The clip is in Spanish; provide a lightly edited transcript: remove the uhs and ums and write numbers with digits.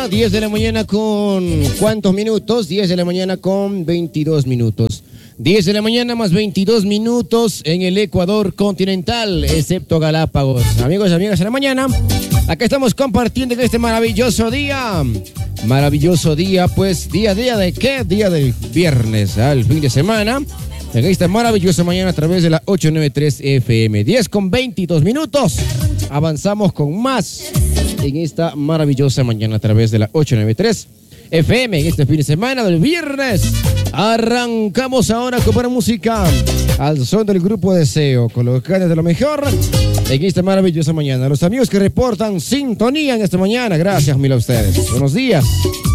10 de la mañana con ¿cuántos minutos? 10 de la mañana con 22 minutos. 10 de la mañana más 22 minutos en el Ecuador continental, excepto Galápagos. Amigos y amigas de la mañana, acá estamos compartiendo en este maravilloso día. Maravilloso día, pues, ¿día de qué? Día del viernes, el fin de semana. En esta maravillosa mañana a través de la 893 FM. 10 con 22 minutos. Avanzamos con más en esta maravillosa mañana a través de la 893 FM. En este fin de semana del viernes. Arrancamos ahora con buena música al son del grupo Deseo, con los ganas de lo mejor en esta maravillosa mañana. Los amigos que reportan sintonía en esta mañana, gracias mil a ustedes. Buenos días.